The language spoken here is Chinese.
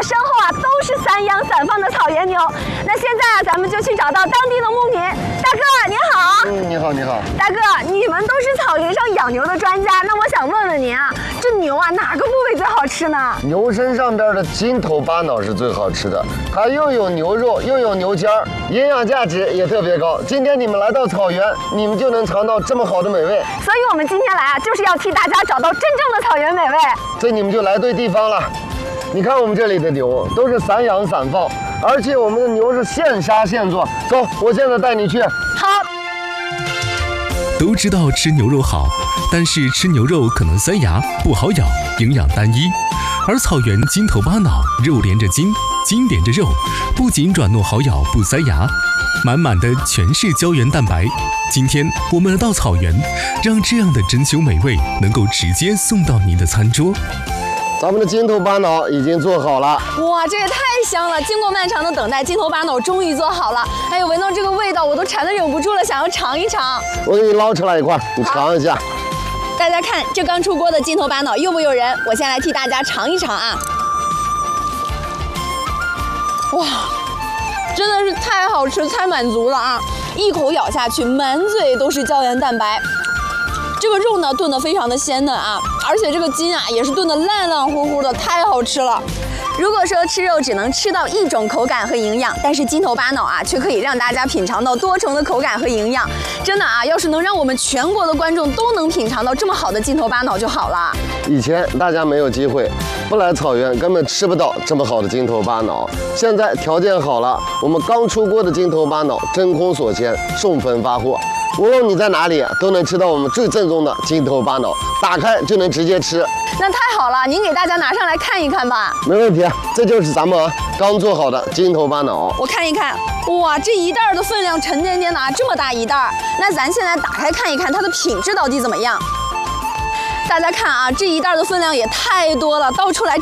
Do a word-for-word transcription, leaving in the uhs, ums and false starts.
身后啊都是散养散放的草原牛。那现在啊，咱们就去找到当地的牧民。大哥您好。 嗯，你好，你好。 大哥，你们都是草原上养牛的专家，那我想问问您啊，这牛啊哪个部位最好吃呢？ 牛身上边的筋头巴脑是最好吃的，它又有牛肉又有牛尖儿，营养价值也特别高。今天你们来到草原，你们就能尝到这么好的美味。 所以我们今天来啊，就是要替大家找到真正的草原美味。 这你们就来对地方了。你看我们这里的牛都是散养散放，而且我们的牛是现杀现做。走，我现在带你去。 好。 都知道吃牛肉好，但是吃牛肉可能塞牙，不好咬，营养单一。而草原筋头巴脑，肉连着筋，筋连着肉，不仅软糯好咬不塞牙，满满的全是胶原蛋白。今天我们来到草原，让这样的珍馐美味能够直接送到您的餐桌。 咱们的筋头巴脑已经做好了。 哇，这也太香了！经过漫长的等待，筋头巴脑终于做好了。哎呦，闻到这个味道，我都馋得忍不住了，想要尝一尝。 我给你捞出来一块，你尝一下。 大家看，这刚出锅的筋头巴脑诱不诱人？我先来替大家尝一尝啊！哇，真的是太好吃、太满足了啊！一口咬下去，满嘴都是胶原蛋白。这个肉呢炖得非常的鲜嫩啊，而且这个筋啊也是炖得烂烂乎乎的，太好吃了。如果说吃肉只能吃到一种口感和营养，但是筋头巴脑啊却可以让大家品尝到多重的口感和营养。真的啊，要是能让我们全国的观众都能品尝到这么好的筋头巴脑就好了。 以前大家没有机会，不来草原根本吃不到这么好的筋头巴脑。现在条件好了，我们刚出锅的筋头巴脑真空锁鲜，送分发货。无论你在哪里，都能吃到我们最正宗的筋头巴脑，打开就能直接吃。 那太好了，您给大家拿上来看一看吧。 没问题，这就是咱们刚做好的筋头巴脑。 我看一看，哇，这一袋的分量沉甸甸的啊，这么大一袋。那咱现在打开看一看它的品质到底怎么样。大家看啊，这一袋的分量也太多了，倒出来